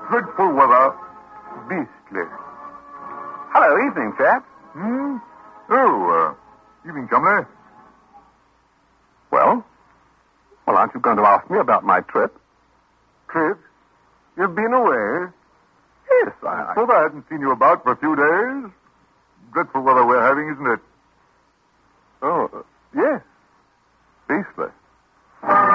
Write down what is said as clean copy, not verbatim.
Dreadful weather. Beastly. Hello, evening, chap. Oh, evening, Chumley. Well, aren't you going to ask me about my trip? Trip? You've been away? Yes, I thought I hadn't seen you about for a few days. Dreadful weather we're having, isn't it? Oh, yes. Beastly.